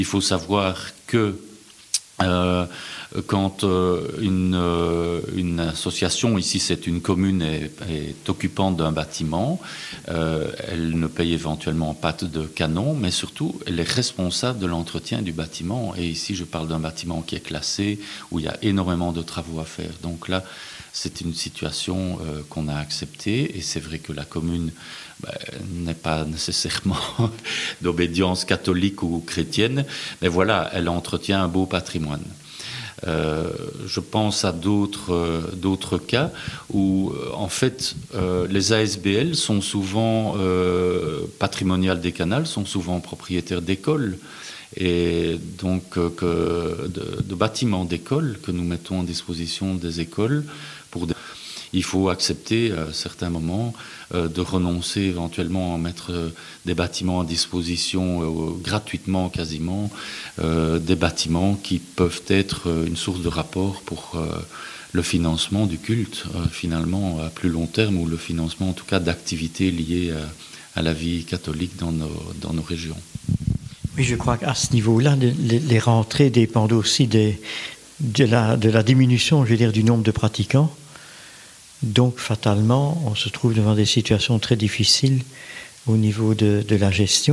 Il faut savoir que quand une association, ici c'est une commune, est occupante d'un bâtiment, elle ne paye éventuellement pas de canon, mais surtout elle est responsable de l'entretien du bâtiment. Et ici je parle d'un bâtiment qui est classé, où il y a énormément de travaux à faire. Donc là, c'est une situation qu'on a acceptée, et c'est vrai que la commune n'est pas nécessairement d'obédience catholique ou chrétienne, mais voilà, elle entretient un beau patrimoine. Je pense à d'autres cas où, en fait, les ASBL sont souvent, patrimoniales des canals, sont souvent propriétaires d'écoles, et donc de bâtiments d'écoles que nous mettons à disposition des écoles pour il faut accepter à certains moments de renoncer éventuellement à mettre des bâtiments à disposition gratuitement quasiment, des bâtiments qui peuvent être une source de rapport pour le financement du culte, finalement à plus long terme, ou le financement en tout cas d'activités liées à la vie catholique dans nos régions. Oui, je crois qu'à ce niveau-là, les rentrées dépendent aussi de la diminution, je veux dire, du nombre de pratiquants. Donc, fatalement, on se trouve devant des situations très difficiles au niveau de la gestion.